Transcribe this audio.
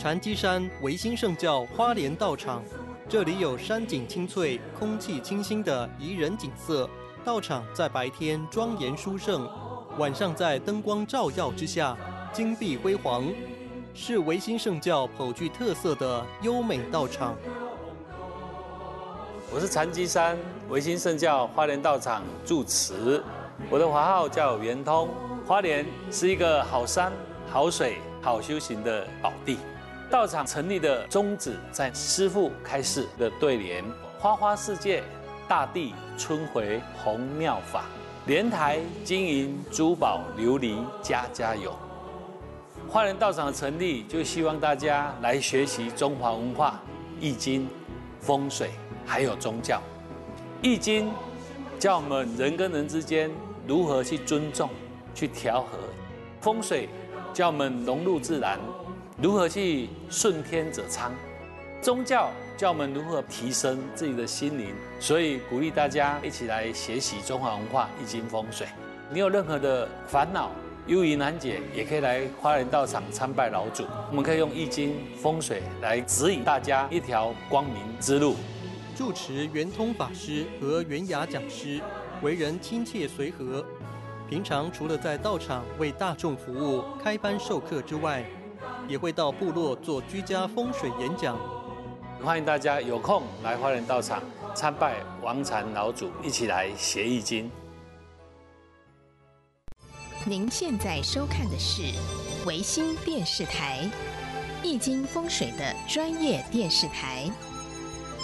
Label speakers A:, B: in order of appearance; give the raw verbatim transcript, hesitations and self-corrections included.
A: 禅机山维新圣教花莲道场，这里有山景清脆、空气清新的宜人景色。道场在白天庄严殊胜，晚上在灯光照耀之下，金碧辉煌，是维新圣教颇具特色的优美道场。
B: 我是禅机山维新圣教花莲道场住持，我的华号叫圆通。花莲是一个好山、好水、好修行的宝地。道场成立的宗旨在师父开示的对联：花花世界，大地春回红妙法，莲台金银珠宝琉璃家家有。花莲道场的成立，就希望大家来学习中华文化、易经、风水，还有宗教。易经教我们人跟人之间如何去尊重、去调和；风水教我们融入自然，如何去顺天者昌；宗教教我们如何提升自己的心灵。所以鼓励大家一起来学习中华文化、易经、风水。你有任何的烦恼、忧疑难解，也可以来花莲道场参拜老祖。我们可以用易经、风水来指引大家一条光明之路。
A: 住持圆通法师和圆雅讲师为人亲切随和，平常除了在道场为大众服务、开班授课之外，也会到部落做居家风水演讲。
B: 欢迎大家有空来花莲道场参拜王禅老祖，一起来学易经。
C: 您现在收看的是维新电视台，易经风水的专业电视台。